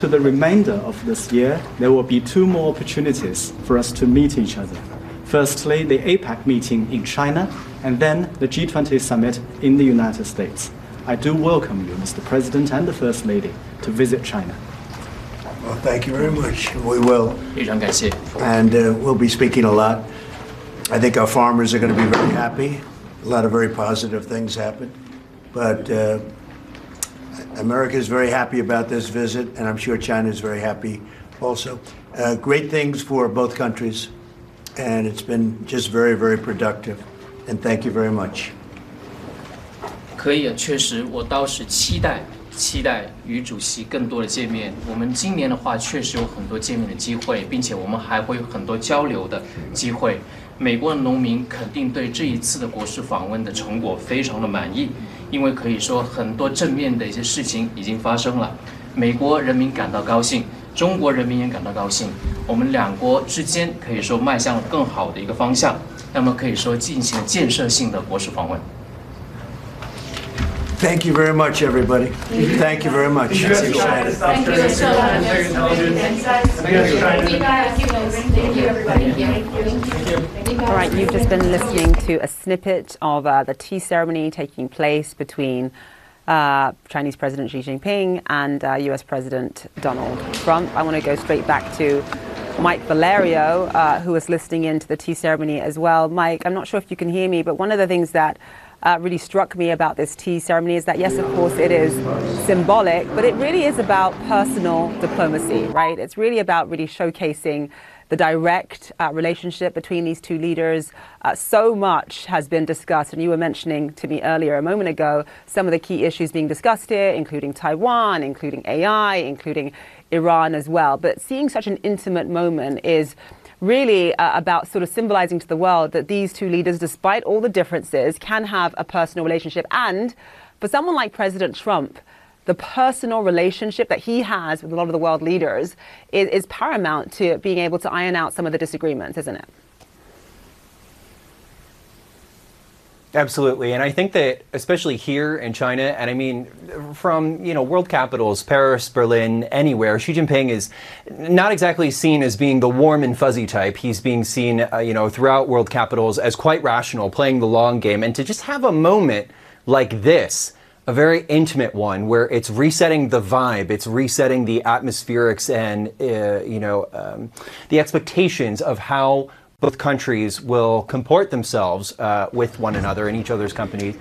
To the remainder of this year, there will be two more opportunities for us to meet each other. Firstly, the APEC meeting in China, and then the G20 summit in the United States. I do welcome you, Mr. President and the First Lady, to visit China. Well, thank you very much. We will. 非常感谢。 And we'll be speaking a lot. I think our farmers are going to be very happy. A lot of very positive things happen. But America is very happy about this visit, and I'm sure China is very happy also. Great things for both countries, and it's been just very, very productive. And thank you very much. 可以，确实，我倒是期待与主席更多的见面。我们今年的话，确实有很多见面的机会，并且我们还会有很多交流的机会。美国的农民肯定对这一次的国事访问的成果非常的满意，因为可以说很多正面的一些事情已经发生了，美国人民感到高兴，中国人民也感到高兴，我们两国之间可以说迈向了更好的一个方向，那么可以说进行建设性的国事访问。 Thank you very much, everybody. Thank you very much. Thank you so much. All right, you've just been listening to a snippet of the tea ceremony taking place between Chinese President Xi Jinping and US President Donald Trump. I want to go straight back to Mike Valerio, who was listening in to the tea ceremony as well. Mike, I'm not sure if you can hear me, but one of the things that really struck me about this tea ceremony is that, yes, of course, it is symbolic, but it really is about personal diplomacy, right? It's really about really showcasing the direct relationship between these two leaders. So much has been discussed, and you were mentioning to me earlier a moment ago some of the key issues being discussed here, including Taiwan, including AI, including Iran as well. But seeing such an intimate moment is really about sort of symbolizing to the world that these two leaders, despite all the differences, can have a personal relationship. And for someone like President Trump, the personal relationship that he has with a lot of the world leaders is paramount to being able to iron out some of the disagreements, isn't it? Absolutely. And I think that especially here in China, and I mean, from, world capitals, Paris, Berlin, anywhere, Xi Jinping is not exactly seen as being the warm and fuzzy type. He's being seen, throughout world capitals as quite rational, playing the long game. And to just have a moment like this, a very intimate one, where it's resetting the vibe, it's resetting the atmospherics and, the expectations of how both countries will comport themselves with one another in each other's company.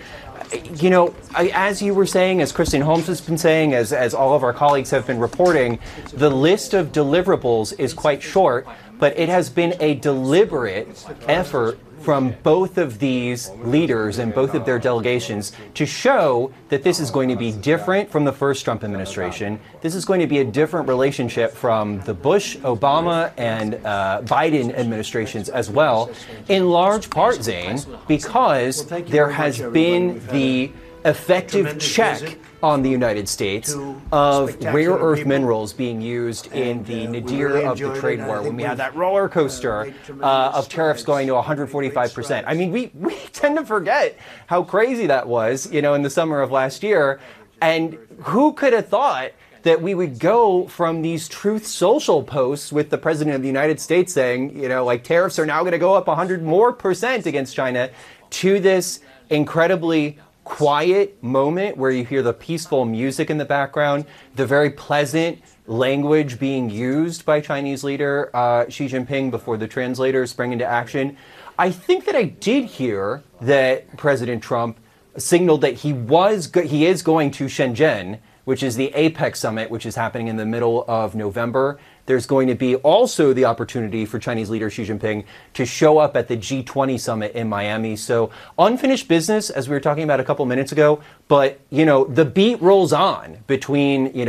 As you were saying, as Christine Holmes has been saying, as all of our colleagues have been reporting, the list of deliverables is quite short, but it has been a deliberate effort from both of these leaders and both of their delegations to show that this is going to be different from the first Trump administration. This is going to be a different relationship from the Bush, Obama, and Biden administrations as well, in large part, Zane, because there has been the effective check on the United States of rare earth minerals being used in the nadir of the trade war, when we had that roller coaster of tariffs going to 145%. I mean, we tend to forget how crazy that was, in the summer of last year. And who could have thought that we would go from these Truth Social posts with the President of the United States saying, tariffs are now going to go up 100% more against China, to this incredibly quiet moment where you hear the peaceful music in the background, the very pleasant language being used by Chinese leader Xi Jinping before the translators spring into action. I think that I did hear that President Trump signaled that he is going to Shenzhen, which is the APEC summit, which is happening in the middle of November. There's going to be also the opportunity for Chinese leader Xi Jinping to show up at the G20 summit in Miami. So unfinished business, as we were talking about a couple minutes ago, but, the beat rolls on between,